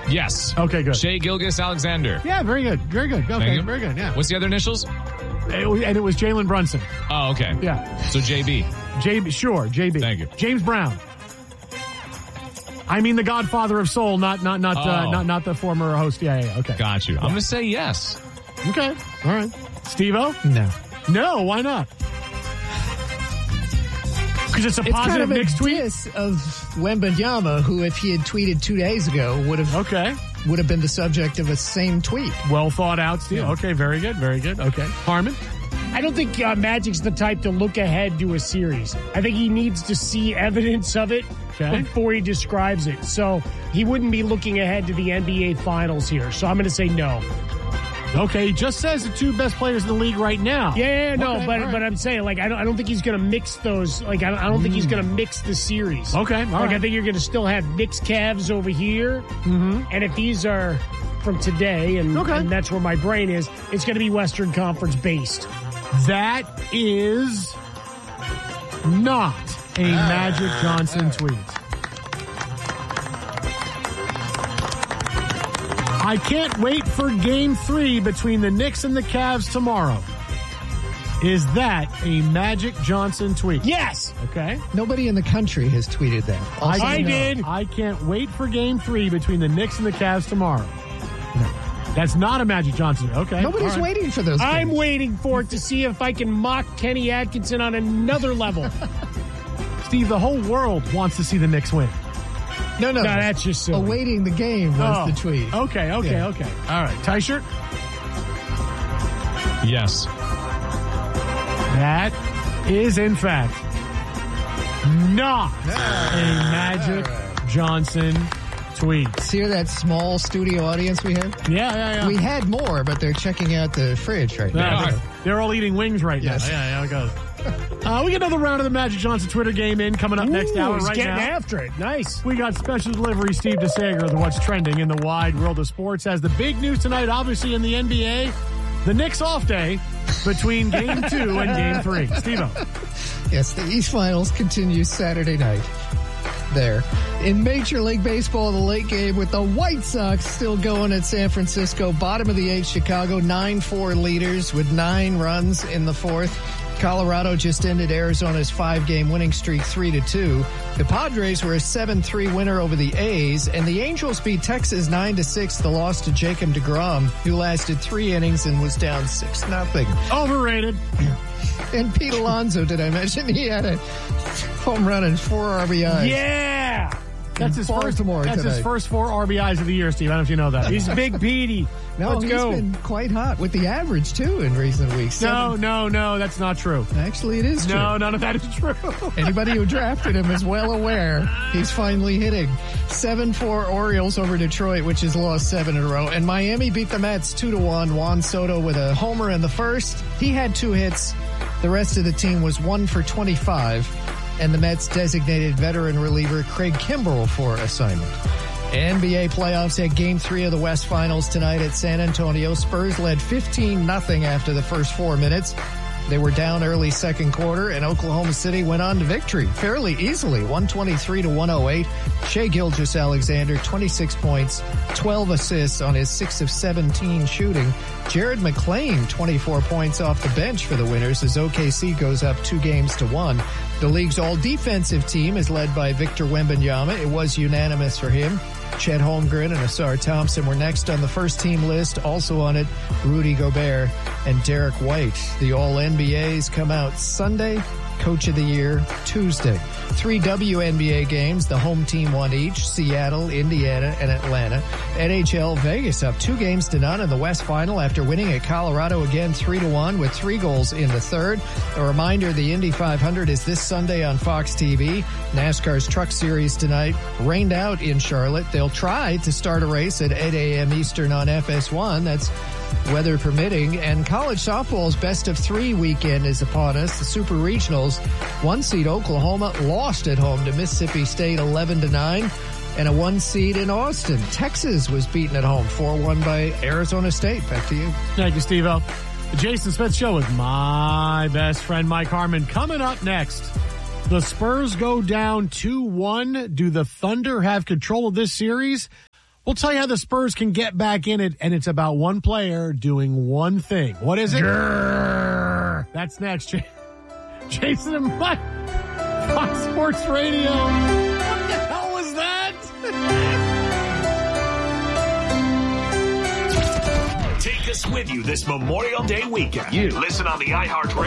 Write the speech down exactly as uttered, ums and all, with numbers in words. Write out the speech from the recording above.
Yes. Okay, good. Shai Gilgeous-Alexander. Yeah, very good. Very good. Thank Okay, you. very good. Yeah. What's the other initials? It was- and it was Jalen Brunson. Oh, okay. Yeah. So J B. J B. Sure, J B. Thank you. James Brown. I mean the Godfather of Soul, not not not uh, Oh. not not the former host. Yeah, yeah. Okay. Got you. I'm going to say yes. Okay. All right. Steve-O? No. No. Why not? Because it's a It's positive kind of a mixed tweet. diss of Wembanyama, who, if he had tweeted two days ago, would have Okay. would have been the subject of a same tweet. Well thought out, Steve. Yeah. Okay. Very good. Very good. Okay. Harmon? I don't think uh, Magic's the type to look ahead to a series. I think he needs to see evidence of it Okay. before he describes it. So he wouldn't be looking ahead to the N B A Finals here. So I'm going to say no. Okay. He just says the two best players in the league right now. Yeah, yeah, yeah, no, Okay, but all right. but I'm saying like I don't I don't think he's going to mix those. Like I don't, I don't think he's going to mix the series. Okay, all like right. I think you're going to still have Knicks Cavs over here, mm-hmm. and if these are from today, and, Okay. and that's where my brain is, it's going to be Western Conference based. That is not a Magic Johnson tweet. I can't wait for game three between the Knicks and the Cavs tomorrow. Is that a Magic Johnson tweet? Yes. Okay. Nobody in the country has tweeted that. Also, I no. did. I can't wait for game three between the Knicks and the Cavs tomorrow. That's not a Magic Johnson. Okay. Nobody's all right. waiting for those. I'm games. waiting for it to see if I can mock Kenny Atkinson on another level. no, Steve, the whole world wants to see the Knicks win. No, no, that's just silly. awaiting the game was Oh, the tweet. Okay, okay, Yeah. okay. All right. Tyshirt? Yes. That is, in fact, not a Magic Johnson tweet. See that small studio audience we have? Yeah, yeah, yeah. We had more, but they're checking out the fridge right now. Yeah, they're all eating wings right Yes. now. Yeah, yeah, it goes. Uh, we get another round of the Magic Johnson Twitter game in coming up next Ooh, hour he's right getting now. after it. Nice. We got special delivery Steve DeSager with what's trending in the wide world of sports. As the big news tonight, obviously in the N B A, the Knicks off day between game two and game three. Steve-O. Yes, the East Finals continues Saturday night. There. In Major League Baseball, the late game with the White Sox still going at San Francisco. Bottom of the eighth, Chicago, nine four leaders with nine runs in the fourth. Colorado just ended Arizona's five-game winning streak three to two. The Padres were a seven three winner over the A's, and the Angels beat Texas nine to six, the loss to Jacob deGrom, who lasted three innings and was down six nothing. Overrated. And Pete Alonso, did I mention he had a home run and four R B Is? Yeah. That's his first. Baltimore That's his tonight. first four R B Is of the year, Steve. I don't know if you know that. He's Big Petey. No, Let's he's go. been quite hot with the average, too, in recent weeks. No, Seven- no, no, that's not true. Actually, it is true. No, none of that is true. Anybody who drafted him is well aware he's finally hitting. seven four Orioles over Detroit, which has lost seven in a row. And Miami beat the Mets two to one. Juan Soto with a homer in the first. He had two hits. The rest of the team was one for twenty-five. And the Mets designated veteran reliever Craig Kimbrell for assignment. N B A playoffs at Game three of the West Finals tonight at San Antonio. Spurs led fifteen nothing after the first four minutes. They were down early second quarter, and Oklahoma City went on to victory fairly easily, one twenty-three to one oh eight. Shai Gilgeous-Alexander, twenty-six points, twelve assists on his six of seventeen shooting. Jared McClain, twenty-four points off the bench for the winners as O K C goes up two games to one. The league's all-defensive team is led by Victor Wembanyama. It was unanimous for him. Chet Holmgren and Asar Thompson were next on the first team list. Also on it, Rudy Gobert and Derek White. The All-N B As come out Sunday. Coach of the Year Tuesday. Three W N B A games. The home team won each. Seattle, Indiana, and Atlanta. N H L Vegas up two games to none in the West Final after winning at Colorado again three to one with three goals in the third. A reminder, the Indy five hundred is this Sunday on Fox T V. NASCAR's Truck Series tonight rained out in Charlotte. They'll try to start a race at eight a.m. Eastern on F S one. That's weather permitting. And college softball's best of three weekend is upon us. The Super Regionals, one seed Oklahoma lost at home to Mississippi State eleven to nine. And a one seed in Austin. Texas was beaten at home four one by Arizona State. Back to you. Thank you, Steve-O. The Jason Smith Show with my best friend Mike Harmon. Coming up next, the Spurs go down two one. Do the Thunder have control of this series? We'll tell you how the Spurs can get back in it, and it's about one player doing one thing. What is it? Grrr. That's next. Jason and Mike, Fox Sports Radio. What the hell was that? Take us with you this Memorial Day weekend. You listen on the iHeartRadio